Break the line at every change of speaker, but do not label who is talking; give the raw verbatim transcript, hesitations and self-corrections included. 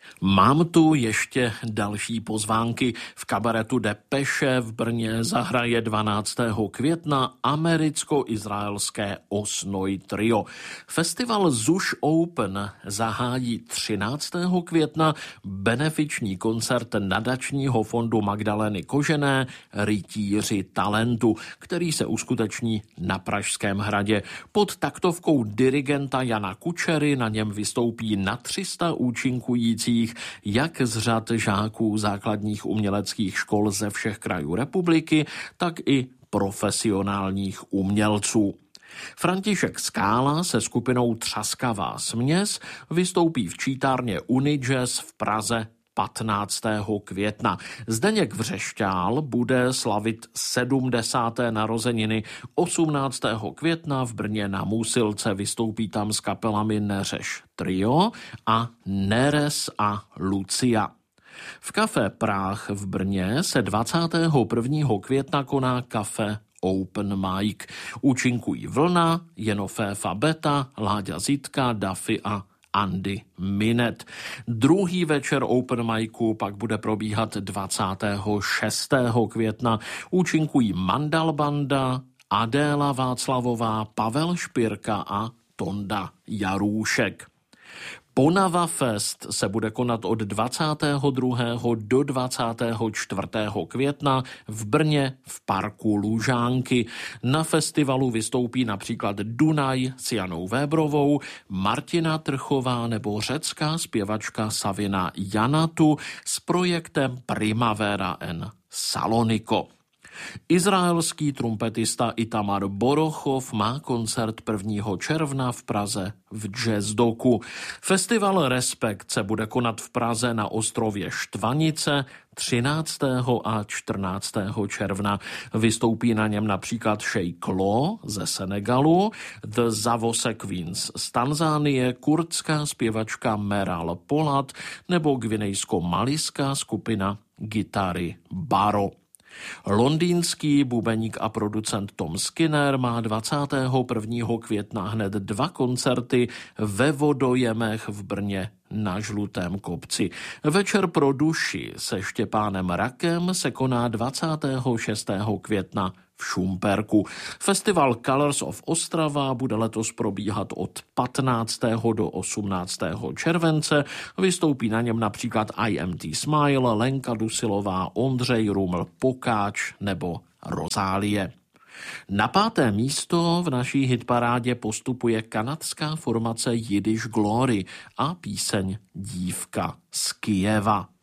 Mám tu ještě další pozvánky. V kabaretu Depeše v Brně zahraje dvanáctého května americko-izraelské Osnoj trio. Festival Zuš Open zahájí třináctého května benefiční koncert nadačního fondu Magdaleny Kožené Rytíři talentu, který se uskuteční na Pražském hradě. Pod taktovkou dirigenta Jana Kučery na něm vystoupí na tři sta účinkujících jak z řad žáků základních uměleckých škol ze všech krajů republiky, tak i profesionálních umělců. František Skála se skupinou Třaskavá směs vystoupí v čítárně Unijazz v Praze patnáctého května. Zdeněk Vřešťál bude slavit sedmdesáté narozeniny. osmnáctého května v Brně na Musilce vystoupí tam s kapelami Neřeš trio a Neres a Lucia. V Café Práh v Brně se dvacátého prvního května koná Café Open Mic. Účinkují Vlna, Jenoféfa Beta, Láďa Zitka, Daffy a Andy Minet. Druhý večer Open Micu pak bude probíhat dvacátého šestého května. Účinkují Mandal Banda, Adéla Václavová, Pavel Špirka a Tonda Jarůšek. Ponava Fest se bude konat od dvacátého druhého do dvacátého čtvrtého května v Brně v parku Lužánky. Na festivalu vystoupí například Dunaj s Janou Vébrovou, Martina Trchová nebo řecká zpěvačka Savina Janatu s projektem Primavera en Saloniko. Izraelský trumpetista Itamar Borochov má koncert prvního června v Praze v Jazzdoku. Festival Respekt se bude konat v Praze na ostrově Štvanice třináctého a čtrnáctého června. Vystoupí na něm například Sheikh Law ze Senegalu, The Zavose Queens z Tanzánie, kurdská zpěvačka Meral Polat nebo gvinejsko-malijská skupina Gitary Baro. Londýnský bubeník a producent Tom Skinner má dvacátého prvního května hned dva koncerty ve Vodojemech v Brně na Žlutém kopci. Večer pro duši se Štěpánem Rakem se koná dvacátého šestého května v Šumperku. Festival Colors of Ostrava bude letos probíhat od patnáctého do osmnáctého července. Vystoupí na něm například I M T Smile, Lenka Dusilová, Ondřej Ruml Pokáč nebo Rozálie. Na páté místo v naší hitparádě postupuje kanadská formace Yiddish Glory a píseň Dívka z Kyjeva.